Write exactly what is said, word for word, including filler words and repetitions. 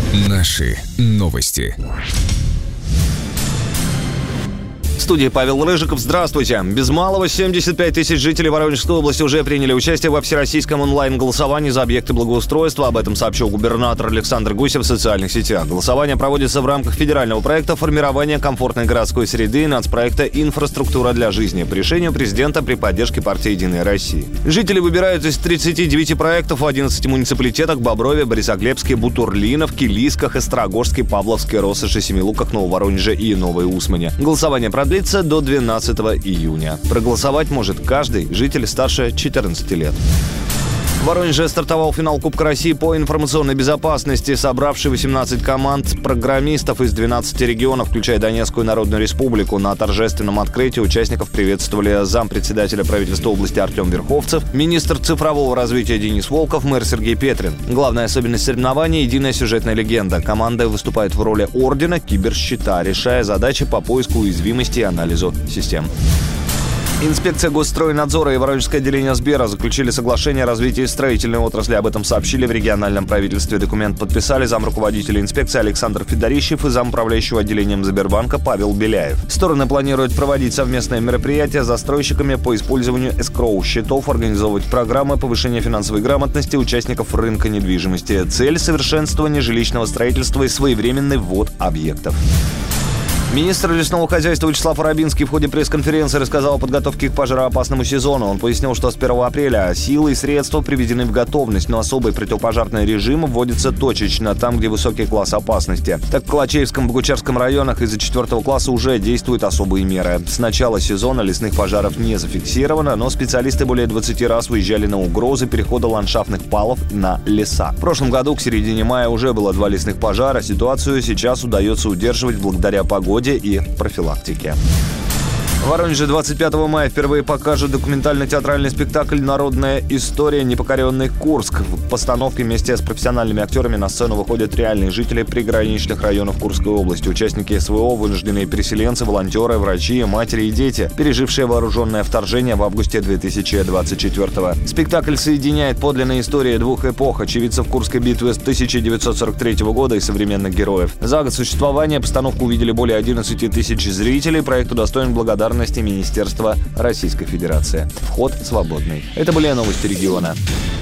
Наши новости. В студии Павел Рыжиков. Здравствуйте. Без малого семьдесят пять тысяч жителей Воронежской области уже приняли участие во всероссийском онлайн-голосовании за объекты благоустройства. Об этом сообщил губернатор Александр Гусев в социальных сетях. Голосование проводится в рамках федерального проекта формирования комфортной городской среды и нацпроекта «Инфраструктура для жизни» по решению президента при поддержке партии «Единая Россия». Жители выбирают из тридцати девяти проектов в одиннадцати муниципалитетах: Боброве, Борисоглебске, Бутурлиновке, Лисках, Острогожске, Павловске, Россоши, Семилуках, Нововоронеже и Новой Усмане. Голосование продлится до двенадцатого июня. Проголосовать может каждый житель старше четырнадцати лет. В Воронеже стартовал финал Кубка России по информационной безопасности, собравший восемнадцать команд программистов из двенадцати регионов, включая Донецкую Народную Республику. На торжественном открытии участников приветствовали зампредседателя правительства области Артем Верховцев, министр цифрового развития Денис Волков, мэр Сергей Петрин. Главная особенность соревнований – единая сюжетная легенда. Команды выступают в роли ордена киберщита, решая задачи по поиску уязвимости и анализу систем. Инспекция Госстройнадзора и Воронежское отделение Сбера заключили соглашение о развитии строительной отрасли. Об этом сообщили в региональном правительстве. Документ подписали замруководителя инспекции Александр Федорищев и замуправляющего отделением Сбербанка Павел Беляев. Стороны планируют проводить совместные мероприятия с застройщиками по использованию эскроу-счетов, организовывать программы повышения финансовой грамотности участников рынка недвижимости. Цель – совершенствование жилищного строительства и своевременный ввод объектов. Министр лесного хозяйства Вячеслав Арабинский в ходе пресс-конференции рассказал о подготовке к пожароопасному сезону. Он пояснил, что с первого апреля силы и средства приведены в готовность, но особый противопожарный режим вводится точечно, там, где высокий класс опасности. Так, в Калачеевском и Богучарском районах из-за четвертого класса уже действуют особые меры. С начала сезона лесных пожаров не зафиксировано, но специалисты более двадцати раз выезжали на угрозы перехода ландшафтных палов на леса. В прошлом году к середине мая уже было два лесных пожара. Ситуацию сейчас удается удерживать благодаря погоде и профилактике. В Воронеже двадцать пятого мая впервые покажут документально-театральный спектакль «Народная история. Непокоренный Курск». В постановке вместе с профессиональными актерами на сцену выходят реальные жители приграничных районов Курской области, участники СВО, вынужденные переселенцы, волонтеры, врачи, матери и дети, пережившие вооруженное вторжение в августе две тысячи двадцать четвёртого. Спектакль соединяет подлинные истории двух эпох: очевидцев Курской битвы с тысяча девятьсот сорок третьего года и современных героев. За год существования постановку увидели более одиннадцати тысяч зрителей. Проект удостоен благодарности Министерства Российской Федерации. Вход свободный. Это были новости региона.